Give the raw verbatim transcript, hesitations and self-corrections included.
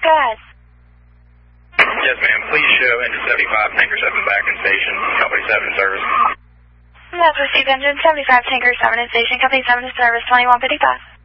Go ahead. Yes, ma'am. Please show engine seventy-five, tanker seven back in station, company seven in service. Let's receive engine seventy-five, tanker seven in station, company seven in service, twenty-one fifty-five.